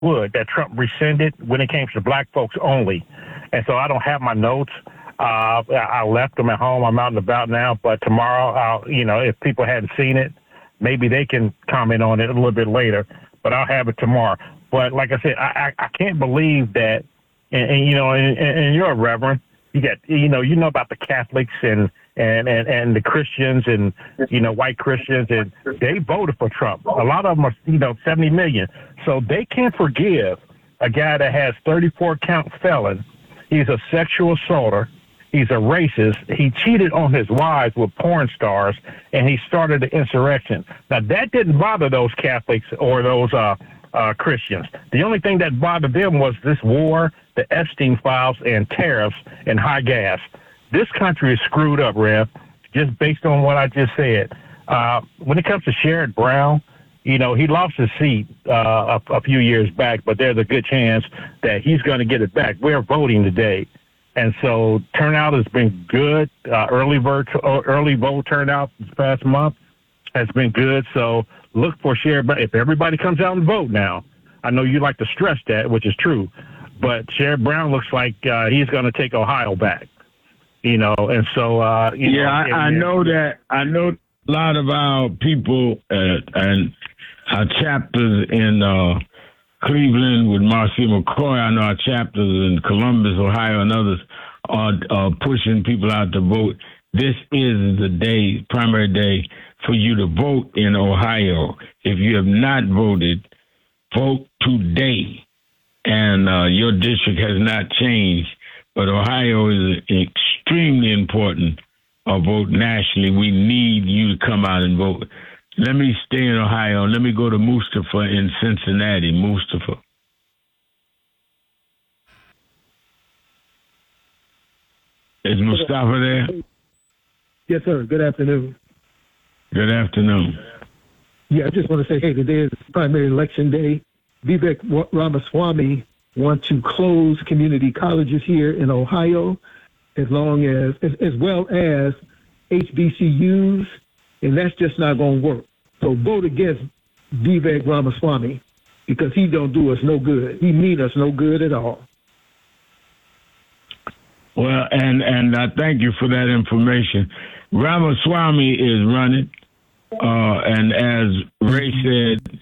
would that Trump rescinded when it came to black folks only. And so I don't have my notes. I left them at home. I'm out and about now, but tomorrow, if people hadn't seen it, maybe they can comment on it a little bit later, but I'll have it tomorrow. But like I said, I can't believe that, and you're a reverend. You got, about the Catholics and the Christians and, white Christians, and they voted for Trump. A lot of them are, 70 million. So they can't forgive a guy that has 34 count felon. He's a sexual assaulter. He's a racist. He cheated on his wives with porn stars, and he started an insurrection. Now, that didn't bother those Catholics or those Christians. The only thing that bothered them was this war, the Epstein files, and tariffs and high gas. This country is screwed up, Rev, just based on what I just said. When it comes to Sherrod Brown, he lost his seat a few years back, but there's a good chance that he's going to get it back. We're voting today. And so turnout has been good. Early vote turnout this past month has been good. So look for Sherrod Brown. If everybody comes out and vote now, I know you like to stress that, which is true, but Sherrod Brown looks like he's going to take Ohio back. And so I know that. I know a lot of our people and our chapters in Cleveland with Marcia McCoy. I know our chapters in Columbus, Ohio, and others are pushing people out to vote. This is the day, primary day, for you to vote in Ohio. If you have not voted, vote today. And your district has not changed, but Ohio is extremely important. Vote nationally. We need you to come out and vote. Let me stay in Ohio. Let me go to Mustafa in Cincinnati. Mustafa. Is Mustafa there? Yes, sir. Good afternoon. Good afternoon. Yeah, I just want to say, hey, today is primary election day. Vivek Ramaswamy wants to close community colleges here in Ohio, as well as HBCUs, and that's just not going to work. So vote against Vivek Ramaswamy because he don't do us no good. He mean us no good at all. Well, and I thank you for that information. Ramaswamy is running, and as Ray said,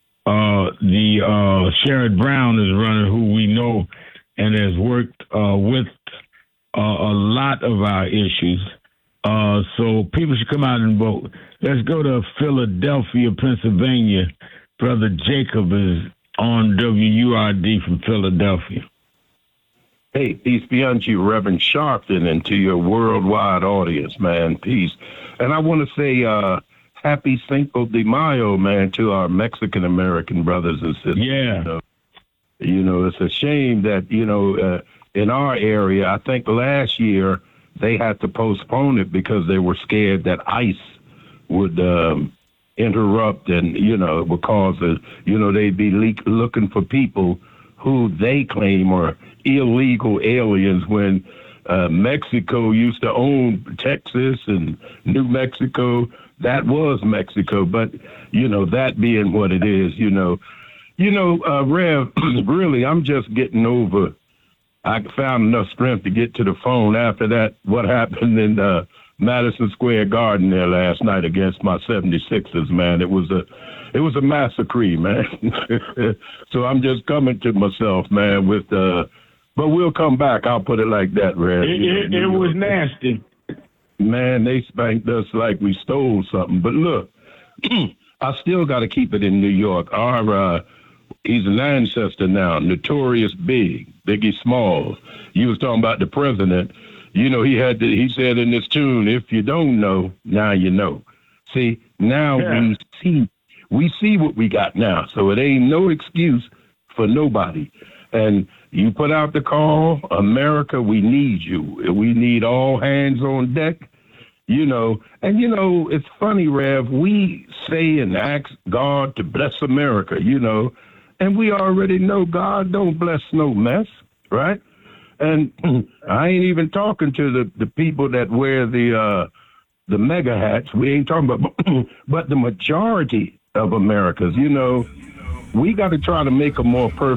the Sherrod Brown is running, who we know and has worked with a lot of our issues. So people should come out and vote. Let's go to Philadelphia, Pennsylvania. Brother Jacob is on WURD from Philadelphia. Hey, peace be unto you, Reverend Sharpton, and to your worldwide audience, man. Peace. And I want to say happy Cinco de Mayo, man, to our Mexican-American brothers and sisters. Yeah. It's a shame that, in our area, I think last year they had to postpone it because they were scared that ICE would interrupt and, it would cause they'd be looking for people who they claim are illegal aliens when Mexico used to own Texas and New Mexico. That was Mexico. But, that being what it is, Rev, really, I'm just getting over. I found enough strength to get to the phone after that, what happened in Madison Square Garden there last night against my 76ers, man. It was a massacre, man. So I'm just coming to myself, man, but we'll come back. I'll put it like that, Rev. It was nasty. Man, they spanked us like we stole something. But look, I still got to keep it in New York. He's an ancestor now, Notorious Big, Biggie Smalls. You was talking about the president. He said in this tune, if you don't know, now you know. See, now we see what we got now. So it ain't no excuse for nobody. And you put out the call, America, we need you. We need all hands on deck, And, it's funny, Rev, we say and ask God to bless America, and we already know God don't bless no mess, right? And I ain't even talking to the people that wear the mega hats. We ain't talking about, but the majority of Americans, we got to try to make a more perfect